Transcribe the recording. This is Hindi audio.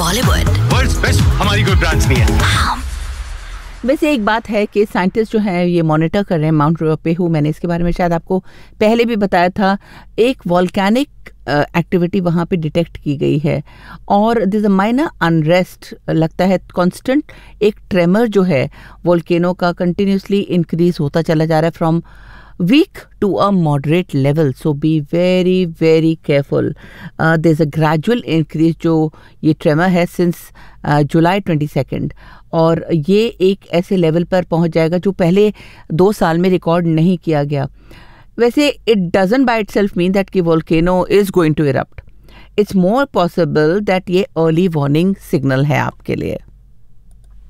बॉलीवुड वर्ल्ड्स बेस्ट हमारी कोई ब्रांच नहीं है। वैसे एक बात है कि साइंटिस्ट जो हैं ये मॉनिटर कर रहे हैं माउंट रुआपेहू। मैंने इसके बारे में शायद आपको पहले भी बताया था। एक वॉल्केनिक एक्टिविटी वहाँ पे डिटेक्ट की गई है और दिस अ माइनर अनरेस्ट लगता है। कांस्टेंट एक ट्रेमर जो है वोल्केनो का कंटिन्यूसली इंक्रीज होता चला जा रहा है from weak to a moderate level, so be very careful. There's a gradual increase जो ये tremor है since July 22nd और ये एक ऐसे लेवल पर पहुंच जाएगा जो पहले 2 साल में रिकॉर्ड नहीं किया गया। वैसे it doesn't by itself mean that कि volcano is going to erupt. It's more possible that ये early warning signal है आपके लिए।